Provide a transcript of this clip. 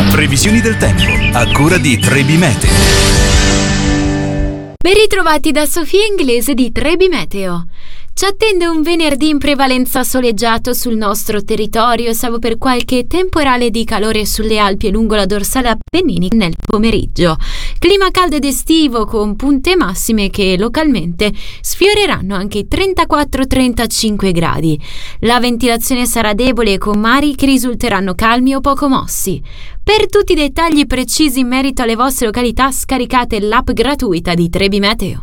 Previsioni del tempo a cura di Trebi Meteo. Ben ritrovati da Sofia Inglese di Trebi Meteo. Ci attende un venerdì in prevalenza soleggiato sul nostro territorio, salvo per qualche temporale di calore sulle Alpi e lungo la dorsale appenninica nel pomeriggio. Clima caldo ed estivo con punte massime che localmente sfioreranno anche i 34-35 gradi. La ventilazione sarà debole con mari che risulteranno calmi o poco mossi. Per tutti i dettagli precisi in merito alle vostre località scaricate l'app gratuita di Trebi Meteo.